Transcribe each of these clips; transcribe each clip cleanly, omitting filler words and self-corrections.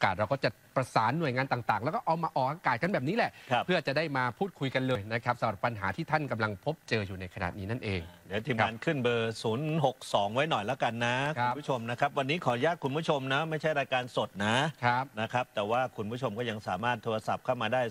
อกาสเราก็จะประสานหน่วยงานต่างๆแล้วก็เอามาออกอากาศกันแบบนี้แหละเพื่อจะได้มาพูดคุยกันเลยนะครับสำหรับปัญหาที่ท่านกำลังพบเจออยู่ในขณะนี้นั่นเองเดี๋ยวทีมงานขึ้นเบอร์ 062 ไว้หน่อยแล้วกันนะคุณผู้ชมนะครับวันนี้ขออนุญาตคุณผู้ชมนะไม่ใช่รายการสดนะครับแต่ว่าคุณผู้ชมก็ยังสามารถโทรศัพท์เข้ามาได้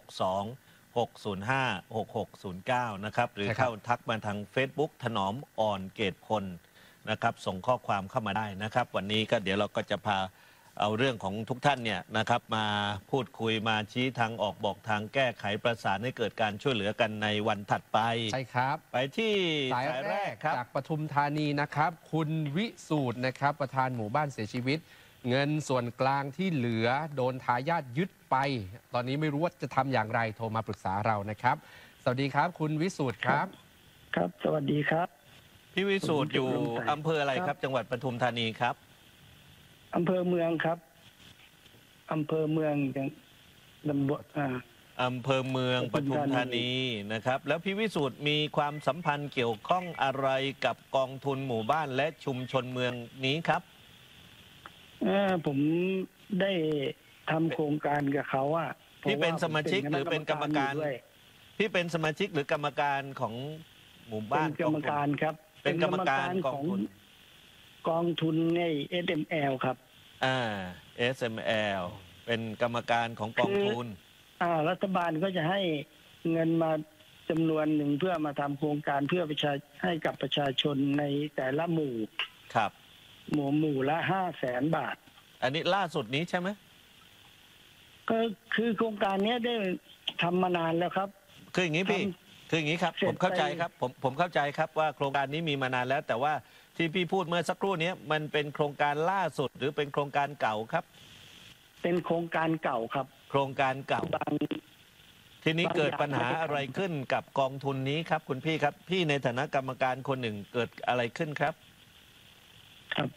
062-605-6609 นะครับหรือเข้าทักมาทาง Facebook ถนอมอ่อนเกตพลนะครับส่งข้อความเข้ามาได้นะครับวันนี้ก็เดี๋ยวเราก็จะพาเอาเรื่องของทุกท่านเนี่ยนะครับมาพูดคุยมาชี้ทางออกบอกทางแก้ไขประสานให้เกิดการช่วยเหลือกันในวันถัดไปใช่ครับไปที่สายแรกจากปทุมธานีนะครับคุณวิสูตรนะครับประธานหมู่บ้านเสียชีวิตเงินส่วนกลางที่เหลือโดนทายาทยึดไปตอนนี้ไม่รู้ว่าจะทำอย่างไรโทรมาปรึกษาเรานะครับสวัสดีครับคุณวิสูตรครับครับสวัสดีครับพี่วิสูตรอยู่อำเภออะไรครับจังหวัดปทุมธานีครับอำเภอเมืองครับอำเภอเมืองตำบลอำเภอเมืองปทุมธานีนะครับแล้วพี่วิสูตรมีความสัมพันธ์เกี่ยวข้องอะไรกับกองทุนหมู่บ้านและชุมชนเมืองนี้ครับผมได้ทำโครงการกับเขาอ่ะพี่เป็นสมาชิกหรือเป็นกรรมการพี่เป็นสมาชิกหรือกรรมการของหมู่บ้านเป็นกรรมการครับเป็นกรรมการของกองทุนใน SML ครับ SML เป็นกรรมการของกองทุนรัฐบาลก็จะให้เงินมาจำนวนหนึ่งเพื่อมาทำโครงการเพื่อให้กับประชาชนในแต่ละหมู่ครับหมู่ละ500,000 บาทอันนี้ล่าสุดนี้ใช่ไหมก็คือโครงการนี้ได้ทำมานานแล้วครับคืออย่างนี้พี่คืออย่างนี้ครับผมเข้าใจครับผมเข้าใจครับว่าโครงการนี้มีมานานแล้วแต่ว่าที่พี่พูดเมื่อสักครู่นี้มันเป็นโครงการล่าสุดหรือเป็นโครงการเก่าครับเป็นโครงการเก่าครับโครงการเก่าทีนี้เกิดปัญหาอะไรขึ้นกับกองทุนนี้ครับคุณพี่ครับพี่ในฐานะกรรมการคนหนึ่งเกิดอะไรขึ้นครับครับ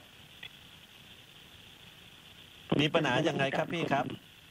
มีปัญหายังไงครับพี่ครับ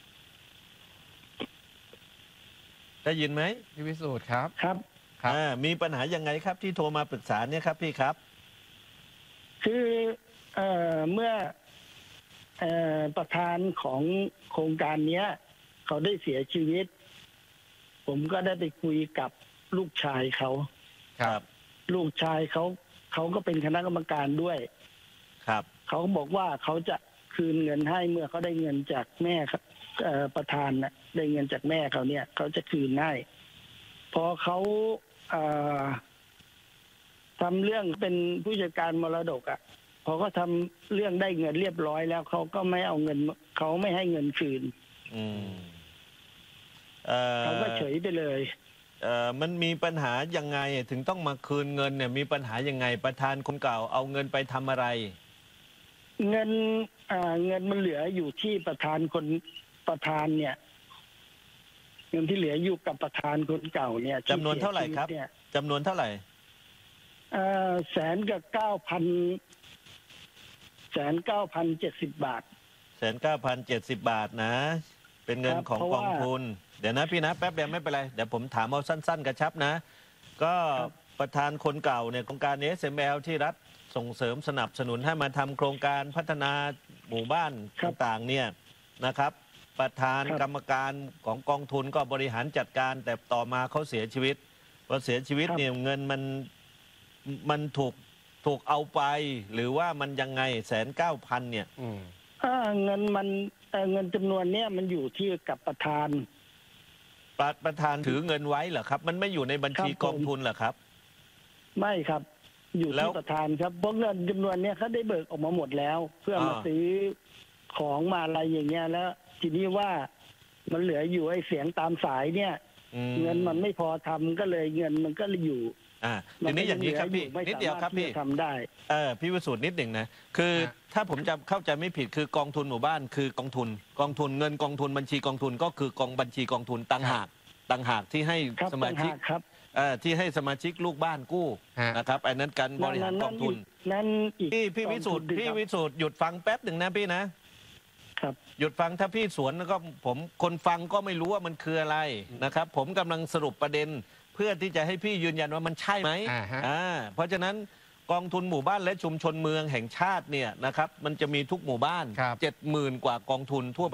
ได้ยินไหมพี่วิสูตรครับครับมีปัญหายังไงครับที่โทรมาปรึกษาเนี่ยครับพี่ครับคือเมื่อประธานของโครงการเนี้ยเขาได้เสียชีวิตผมก็ได้ไปคุยกับลูกชายเขาครับลูกชายเขาก็เป็นคณะกรรมการด้วยครับเขาบอกว่าเขาจะคืนเงินให้เมื่อเขาได้เงินจากแม่ประธานนะได้เงินจากแม่เขาเนี่ยเขาจะคืนให้พอเขาทำเรื่องเป็นผู้จัดการมรดกอ่ะพอเขาทำเรื่องได้เงินเรียบร้อยแล้วเขาก็ไม่เอาเงินเขาไม่ให้เงินคืนเขาก็เฉยไปเลยมันมีปัญหายังไงถึงต้องมาคืนเงินเนี่ยมีปัญหายังไงประธานคนเก่าเอาเงินไปทำอะไรเงินมันเหลืออยู่ที่ประธานเนี่ยเงินที่เหลืออยู่กับประธานคนเก่าเนี่ยจำนวนเท่าไหร่ครับจำนวนเท่าไหร่ 1,970 บาท 1,970 บาทนะเป็นเงินของกองทุนเดี๋ยวนะพี่นะแป๊บเดียวไม่เป็นไรเดี๋ยวผมถามเอาสั้นๆกระชับนะก็ประธานคนเก่าเนี่ยโครงการ SML ที่รัฐส่งเสริมสนับสนุนให้มาทำโครงการพัฒนาหมู่บ้านต่างๆเนี่ยนะครับประธานกรรมการของกองทุนก็บริหารจัดการแต่ต่อมาเขาเสียชีวิตพอเสียชีวิตเนี่ยเงินมันถูกเอาไปหรือว่ามันยังไง190,000เนี่ยเงินจำนวนเนี้ยมันอยู่ที่กับประธานถือเงินไว้เหรอครับมันไม่อยู่ในบัญชีกองทุนเหรอครับไม่ครับอยู่ที่ประธานครับเพราะเงินจำนวนเนี้ยเขาได้เบิกออกมาหมดแล้วเพื่อมาซื้อของมาอะไรอย่างเงี้ยแล้วทีนี้ว่ามันเหลืออยู่ไอ้เสียงตามสายเนี่ยเงินมันไม่พอทำก็เลยเงินมันก็เลยอยู่ทีนี้อย่างนี้ครับพี่นิดเดียวครับพี่ทำได้พี่วิสูตรนิดหนึ่งนะคือถ้าผมจะเข้าใจไม่ผิดคือกองทุนหมู่บ้านคือกองทุนเงินกองทุนบัญชีกองทุนก็คือกองบัญชีกองทุนต่างหากที่ให้สมาชิกที่ให้สมาชิกลูกบ้านกู้นะครับอันนั้นการบริหารกองทุนนั้นพี่วิสูตรหยุดฟังแป๊บหนึ่งนะพี่นะครับหยุดฟังถ้าพี่สวนแล้วก็ผมคนฟังก็ไม่รู้ว่ามันคืออะไรนะครับผมกำลังสรุปประเด็นเพื่อที่จะให้พี่ยืนยันว่ามันใช่ไหมเพราะฉะนั้นกองทุนหมู่บ้านและชุมชนเมืองแห่งชาติเนี่ยนะครับมันจะมีทุกหมู่บ้าน 70,000 กว่ากองทุนทั่ว